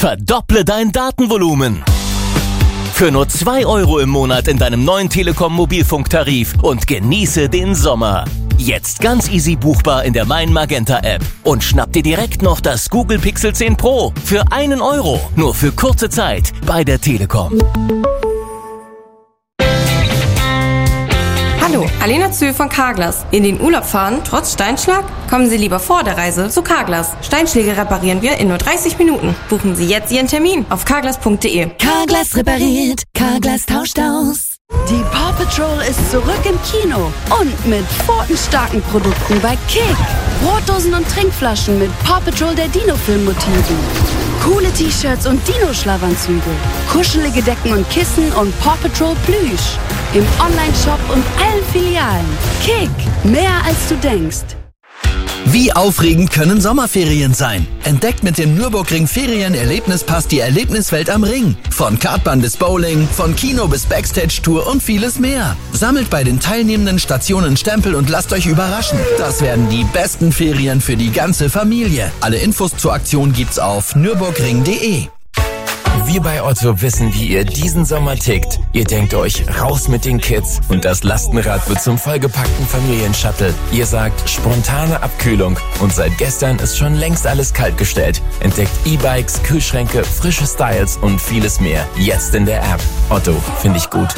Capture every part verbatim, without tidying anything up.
Verdopple dein Datenvolumen. Für nur zwei Euro im Monat in deinem neuen Telekom-Mobilfunktarif und genieße den Sommer. Jetzt ganz easy buchbar in der Mein Magenta App. Und schnapp dir direkt noch das Google Pixel zehn Pro für einen Euro. Nur für kurze Zeit bei der Telekom. Hallo, Alena Zühl von Carglass. In den Urlaub fahren, trotz Steinschlag? Kommen Sie lieber vor der Reise zu Carglass. Steinschläge reparieren wir in nur dreißig Minuten. Buchen Sie jetzt Ihren Termin auf carglass punkt de. Carglass repariert, Carglass tauscht aus. Die Paw Patrol ist zurück im Kino und mit pfotenstarken Produkten bei Kick. Brotdosen und Trinkflaschen mit Paw Patrol der Dino-Film-Motiven. Coole T-Shirts und Dino-Schlafanzüge. Kuschelige Decken und Kissen und Paw Patrol Plüsch. Im Online-Shop und allen Filialen. Kick, mehr als du denkst. Wie aufregend können Sommerferien sein? Entdeckt mit dem Nürburgring Ferien-Erlebnispass die Erlebniswelt am Ring. Von Kartbahn bis Bowling, von Kino bis Backstage-Tour und vieles mehr. Sammelt bei den teilnehmenden Stationen Stempel und lasst euch überraschen. Das werden die besten Ferien für die ganze Familie. Alle Infos zur Aktion gibt's auf nürburgring punkt de. Wir bei Otto wissen, wie ihr diesen Sommer tickt. Ihr denkt euch, raus mit den Kids und das Lastenrad wird zum vollgepackten Familienshuttle. Ihr sagt, spontane Abkühlung und seit gestern ist schon längst alles kaltgestellt. Entdeckt E-Bikes, Kühlschränke, frische Styles und vieles mehr. Jetzt in der App. Otto, finde ich gut.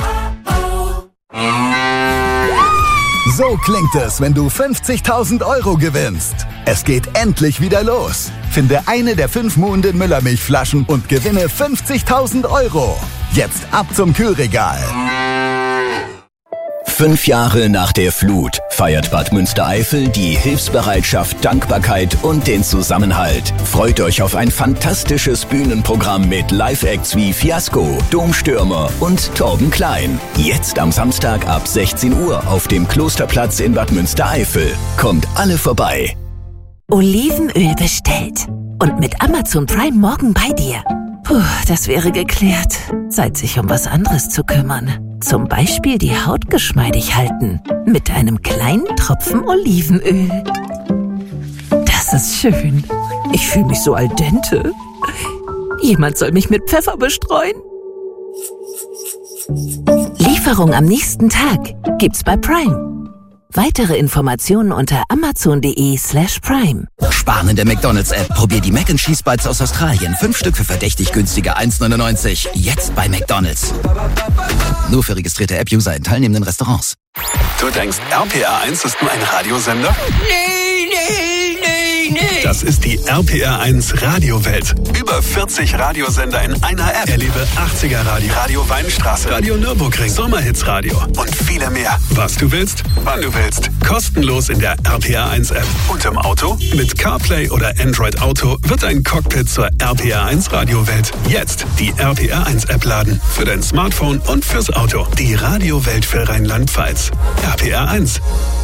So klingt es, wenn du fünfzigtausend Euro gewinnst. Es geht endlich wieder los. Finde eine der fünf Muhnden Müllermilchflaschen und gewinne fünfzigtausend Euro. Jetzt ab zum Kühlregal. Fünf Jahre nach der Flut feiert Bad Münstereifel die Hilfsbereitschaft, Dankbarkeit und den Zusammenhalt. Freut euch auf ein fantastisches Bühnenprogramm mit Live-Acts wie Fiasko, Domstürmer und Torben Klein. Jetzt am Samstag ab sechzehn Uhr auf dem Klosterplatz in Bad Münstereifel. Kommt alle vorbei. Olivenöl bestellt. Und mit Amazon Prime morgen bei dir. Puh, das wäre geklärt. Zeit, sich um was anderes zu kümmern. Zum Beispiel die Haut geschmeidig halten. Mit einem kleinen Tropfen Olivenöl. Das ist schön. Ich fühle mich so al dente. Jemand soll mich mit Pfeffer bestreuen. Lieferung am nächsten Tag gibt's bei Prime. Weitere Informationen unter amazon.de slash prime. Sparen in der McDonald's-App. Probier die Mac and Cheese Bites aus Australien. Fünf Stück für verdächtig günstige eins neunundneunzig. Jetzt bei McDonald's. Nur für registrierte App-User in teilnehmenden Restaurants. Du denkst, R P R eins ist nur ein Radiosender? Nee, nee, nee, nee. Das ist die R P R eins Radiowelt. Über vierzig Radiosender in einer App. Erlebe achtziger Radio, Radio Weinstraße, Radio Nürburgring, Sommerhitsradio und viele mehr. Was du willst, wann du willst. Kostenlos in der R P R eins App. Und im Auto? Mit CarPlay oder Android Auto wird ein Cockpit zur R P R eins Radiowelt. Jetzt die R P R eins App laden. Für dein Smartphone und fürs Auto. Die Radiowelt für Rheinland-Pfalz. R P R eins.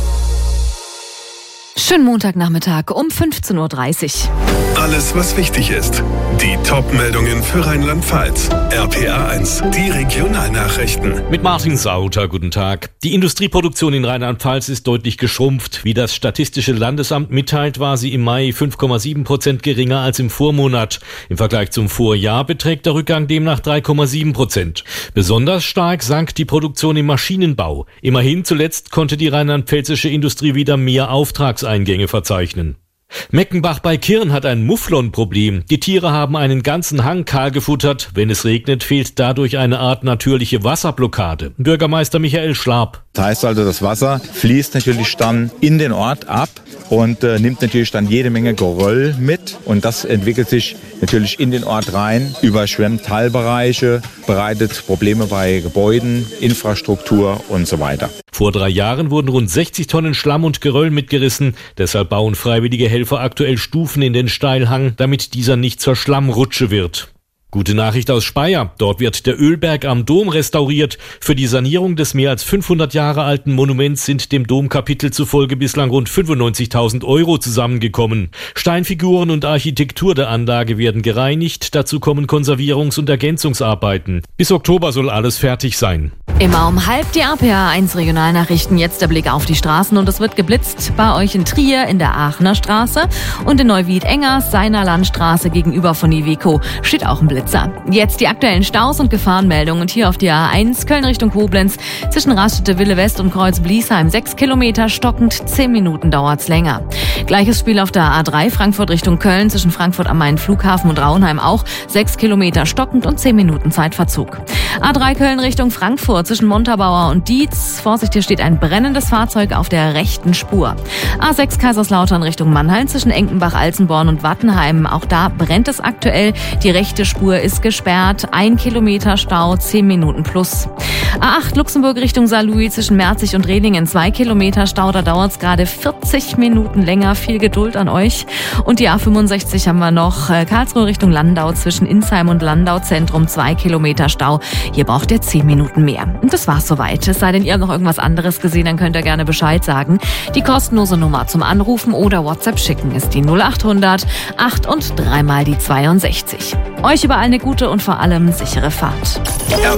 Schönen Montagnachmittag um fünfzehn Uhr dreißig. Alles, was wichtig ist. Die Top-Meldungen für Rheinland-Pfalz. R P R eins, die Regionalnachrichten. Mit Martin Sauter, guten Tag. Die Industrieproduktion in Rheinland-Pfalz ist deutlich geschrumpft. Wie das Statistische Landesamt mitteilt, war sie im Mai fünf Komma sieben Prozent geringer als im Vormonat. Im Vergleich zum Vorjahr beträgt der Rückgang demnach drei Komma sieben Prozent. Besonders stark sank die Produktion im Maschinenbau. Immerhin zuletzt konnte die rheinland-pfälzische Industrie wieder mehr Auftragseingänge verzeichnen. Meckenbach bei Kirn hat ein Mufflonproblem. Die Tiere haben einen ganzen Hang kahl gefuttert. Wenn es regnet, fehlt dadurch eine Art natürliche Wasserblockade. Bürgermeister Michael Schlaab. Das heißt also, das Wasser fließt natürlich dann in den Ort ab und äh, nimmt natürlich dann jede Menge Geröll mit. Und das entwickelt sich natürlich in den Ort rein, überschwemmt Teilbereiche, bereitet Probleme bei Gebäuden, Infrastruktur und so weiter. Vor drei Jahren wurden rund sechzig Tonnen Schlamm und Geröll mitgerissen. Deshalb bauen freiwillige Helfer aktuell Stufen in den Steilhang, damit dieser nicht zur Schlammrutsche wird. Gute Nachricht aus Speyer. Dort wird der Ölberg am Dom restauriert. Für die Sanierung des mehr als fünfhundert Jahre alten Monuments sind dem Domkapitel zufolge bislang rund fünfundneunzigtausend Euro zusammengekommen. Steinfiguren und Architektur der Anlage werden gereinigt. Dazu kommen Konservierungs- und Ergänzungsarbeiten. Bis Oktober soll alles fertig sein. Immer um halb die A P R eins Regionalnachrichten. Jetzt der Blick auf die Straßen und es wird geblitzt bei euch in Trier in der Aachener Straße und in Neuwied-Engers, seiner Landstraße gegenüber von Iveco steht auch ein Blitzer. Jetzt die aktuellen Staus und Gefahrenmeldungen und hier auf die A eins Köln Richtung Koblenz zwischen Raststätte Wille West und Kreuz Bliesheim sechs Kilometer stockend, zehn Minuten dauert's länger. Gleiches Spiel auf der A drei Frankfurt Richtung Köln zwischen Frankfurt am Main Flughafen und Raunheim auch sechs Kilometer stockend und zehn Minuten Zeitverzug. A drei Köln Richtung Frankfurt zwischen Montabaur und Dietz. Vorsicht, hier steht ein brennendes Fahrzeug auf der rechten Spur. A sechs Kaiserslautern Richtung Mannheim zwischen Enkenbach, Alzenborn und Wattenheim. Auch da brennt es aktuell. Die rechte Spur ist gesperrt. Ein Kilometer Stau, zehn Minuten plus. A acht Luxemburg Richtung Saarlouis zwischen Merzig und Redingen. Zwei Kilometer Stau, da dauert es gerade vierzig Minuten länger. Viel Geduld an euch. Und die A fünfundsechzig haben wir noch. Karlsruhe Richtung Landau zwischen Insheim und Landau Zentrum. Zwei Kilometer Stau. Hier braucht ihr zehn Minuten mehr. Und das war's soweit. Es sei denn, ihr habt noch irgendwas anderes gesehen, dann könnt ihr gerne Bescheid sagen. Die kostenlose Nummer zum Anrufen oder WhatsApp schicken ist die null achthundert acht und dreimal die zweiundsechzig. Euch überall eine gute und vor allem sichere Fahrt.